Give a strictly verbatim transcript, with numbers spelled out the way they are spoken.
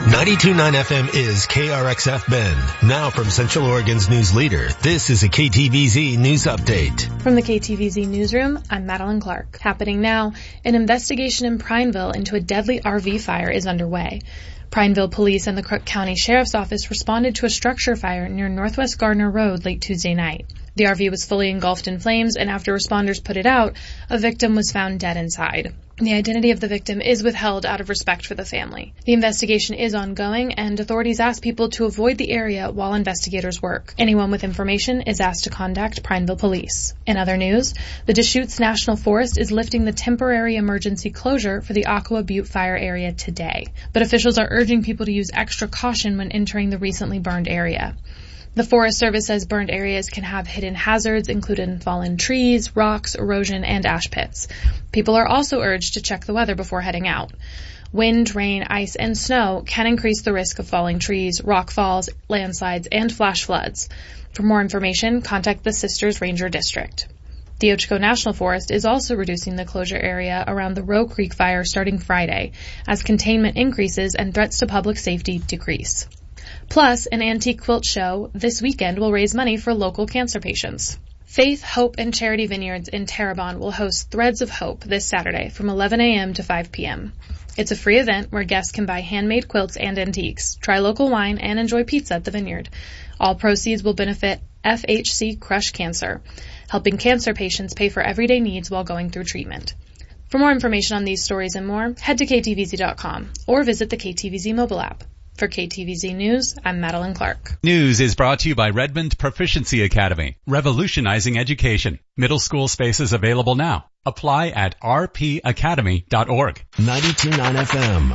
ninety-two point nine F M is K R X F Bend. Now from Central Oregon's news leader, this is a K T V Z News Update. From the K T V Z Newsroom, I'm Madeline Clark. Happening now, an investigation in Prineville into a deadly R V fire is underway. Prineville Police and the Crook County Sheriff's Office responded to a structure fire near Northwest Gardner Road late Tuesday night. The R V was fully engulfed in flames, and after responders put it out, a victim was found dead inside. The identity of the victim is withheld out of respect for the family. The investigation is ongoing, and authorities ask people to avoid the area while investigators work. Anyone with information is asked to contact Prineville Police. In other news, the Deschutes National Forest is lifting the temporary emergency closure for the Aqua Butte fire area today. But officials are urging people to use extra caution when entering the recently burned area. The Forest Service says burned areas can have hidden hazards, including fallen trees, rocks, erosion, and ash pits. People are also urged to check the weather before heading out. Wind, rain, ice, and snow can increase the risk of falling trees, rock falls, landslides, and flash floods. For more information, contact the Sisters Ranger District. The Ochiko National Forest is also reducing the closure area around the Roe Creek fire starting Friday, as containment increases and threats to public safety decrease. Plus, an antique quilt show this weekend will raise money for local cancer patients. Faith, Hope, and Charity Vineyards in Terrebonne will host Threads of Hope this Saturday from eleven a.m. to five p.m. It's a free event where guests can buy handmade quilts and antiques, try local wine, and enjoy pizza at the vineyard. All proceeds will benefit F H C Crush Cancer, helping cancer patients pay for everyday needs while going through treatment. For more information on these stories and more, head to K T V Z dot com or visit the K T V Z mobile app. For K T V Z News, I'm Madeline Clark. News is brought to you by Redmond Proficiency Academy, revolutionizing education. Middle school spaces available now. Apply at r p academy dot org. ninety-two point nine F M.